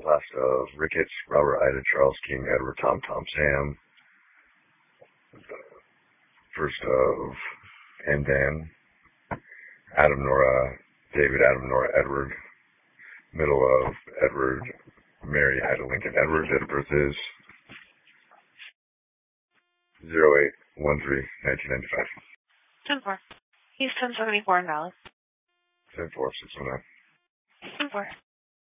Last of Ricketts, Robert, Ida, Charles, King, Edward, Tom, Sam. First of and Dan, Adam, Nora, David, Adam, Nora, Edward. Middle of Edward, Mary, Ida, Lincoln, Edward. Date of birth is 08-13-1995. 10-4. He's 1074 invalid. 10-4, 619. 10-4.